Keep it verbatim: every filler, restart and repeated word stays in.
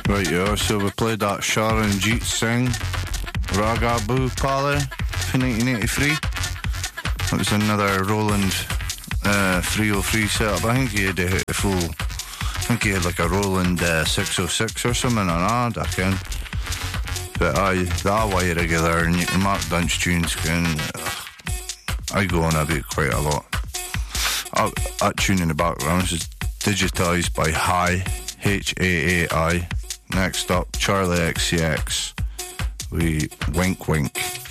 Right, yeah, so we played that Sharanjit Singh Ragaboo Pale from nineteen eighty-three. It was another Roland uh, three oh three setup. I think he had a, a full, I think he had like a Roland uh, six oh six or something on that, I reckon. But I, that way regular, and you can Mark Dunch tunes, can, uh, I go on about quite a lot. Uh, that tune in the background is digitised by Hi, H A A I. Next up, Charlie X C X, we Wink Wink.